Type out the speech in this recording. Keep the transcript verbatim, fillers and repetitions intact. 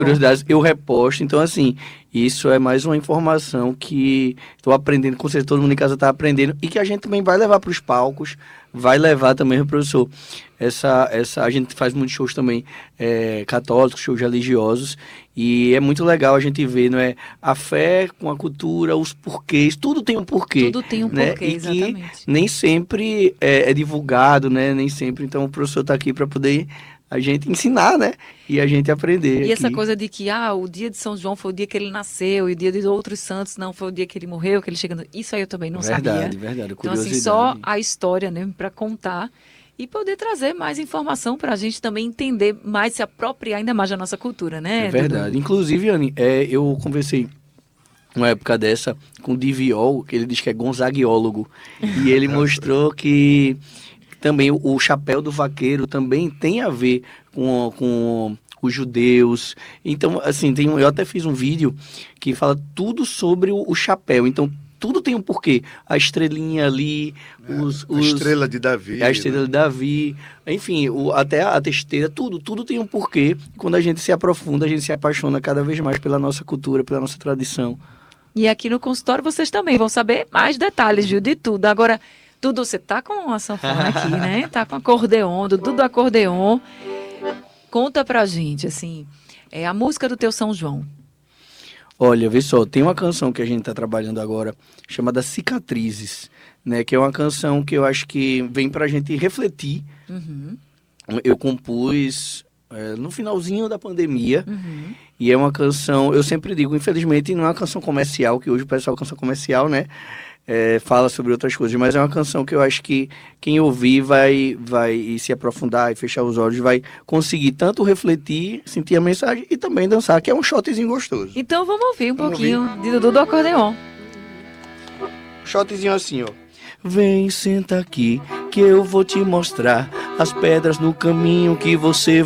curiosidades, eu reposto. Então, assim, isso é mais uma informação que estou aprendendo, com certeza todo mundo em casa está aprendendo, e que a gente também vai levar para os palcos, vai levar também, professor. Essa, essa, a gente faz muitos shows também é, católicos, shows religiosos, e é muito legal a gente ver, não é, a fé com a cultura, os porquês, tudo tem um porquê, Tudo tem um né? porquê, E que exatamente. nem sempre é, é divulgado, né? Nem sempre, então o professor está aqui para poder a gente ensinar, né? E a gente aprender E essa aqui. coisa de que, ah, o dia de São João foi o dia que ele nasceu, e o dia de outros santos não foi o dia que ele morreu, que ele chega. no- Isso aí eu também não sabia. Verdade, verdade, Então, assim, só curiosidade. a história, né, para contar e poder trazer mais informação para a gente também entender mais, se apropriar ainda mais da nossa cultura, É né, Dudu? verdade. Inclusive, Anne, é, eu conversei uma época dessa com o Diviol, que ele diz que é gonzaguiólogo, e ele mostrou que também o, o chapéu do vaqueiro também tem a ver com, com os judeus. Então, assim, tem, um- eu até fiz um vídeo que fala tudo sobre o, o chapéu. Então, tudo tem um porquê. A estrelinha ali, os, A os, estrela de Davi, a estrela né? de Davi, enfim, o, até a testeira, tudo, tudo tem um porquê. Quando a gente se aprofunda, a gente se apaixona cada vez mais pela nossa cultura, pela nossa tradição. E aqui no consultório vocês também vão saber mais detalhes, viu, de tudo. Agora, Dudu, você tá com a sanfona aqui, né? Tá com acordeon, Dudu do acordeon. Conta pra gente, assim, é a música do teu São João. Olha, vê só, tem uma canção que a gente está trabalhando agora, chamada Cicatrizes, né? Que é uma canção que eu acho que vem pra gente refletir. Uhum, Eu compus é, no finalzinho da pandemia, uhum. e é uma canção, eu sempre digo, infelizmente não é uma canção comercial, que hoje o pessoal canção comercial, né? É, fala sobre outras coisas, mas é uma canção que eu acho que quem ouvir vai, vai e se aprofundar e fechar os olhos, vai conseguir tanto refletir, sentir a mensagem e também dançar, que é um shotzinho gostoso. Então vamos ouvir um Vamos pouquinho de Dudu do acordeon. Shotzinho assim, ó. Vem, senta aqui, que eu vou te mostrar as pedras no caminho que você